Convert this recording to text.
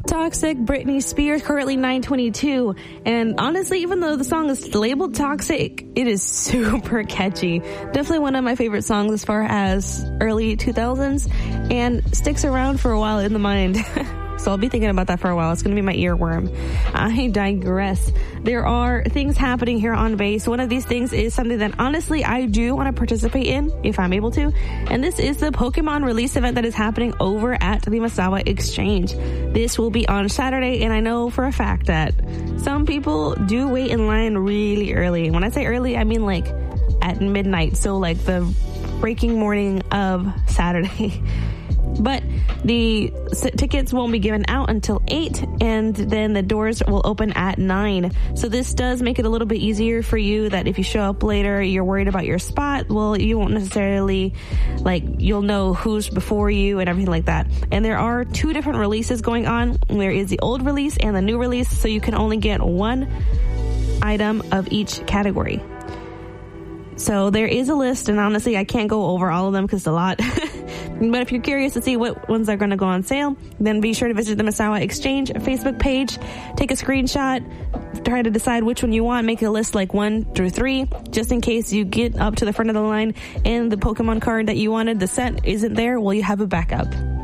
Toxic, Britney Spears, currently 922. And honestly, even though the song is labeled toxic, it is super catchy. Definitely one of my favorite songs as far as early 2000s and sticks around for a while in the mind. So I'll be thinking about that for a while. It's going to be my earworm. I digress. There are things happening here on base. One of these things is something that honestly I do want to participate in if I'm able to. And this is the Pokemon release event that is happening over at the Masawa Exchange. This will be on Saturday, and I know for a fact that some people do wait in line really early. When I say early, I mean like at midnight. So like the breaking morning of Saturday. But the tickets won't be given out until 8, and then the doors will open at 9. So this does make it a little bit easier for you that if you show up later, you're worried about your spot. Well, you won't necessarily, you'll know who's before you and everything like that. And there are 2 different releases going on. There is the old release and the new release, so you can only get 1 item of each category. So there is a list, and honestly, I can't go over all of them because it's a lot. But if you're curious to see what ones are going to go on sale, then be sure to visit the Masawa Exchange Facebook page, take a screenshot, try to decide which one you want, make a list like 1 through 3, just in case you get up to the front of the line and the Pokemon card that you wanted, the set, isn't there, well, you have a backup.